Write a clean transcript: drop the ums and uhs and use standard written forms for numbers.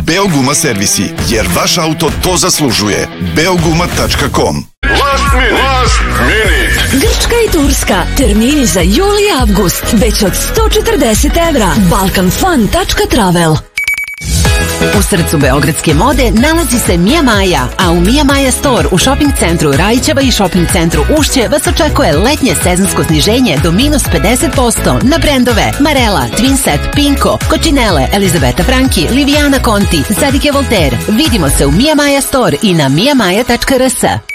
Beoguma servisi, jer vaš auto to zaslužuje. Beoguma.com. Last minute. Grčka i Turska. Termini za jul i avgust. Već od 140 evra. Balkanfun.travel. U srcu beogradske mode nalazi se Mia Maja, a u Mia Maja Store u shopping centru Rajićeva i shopping centru Ušće vas očekuje letnje sezonsko sniženje do minus 50% na brendove Marella, Twinset, Pinko, Cocinelle, Elizabeta Franchi, Liviana Conti, Zadike Voltaire. Vidimo se u Mia Maja Store i na miamaja.rs.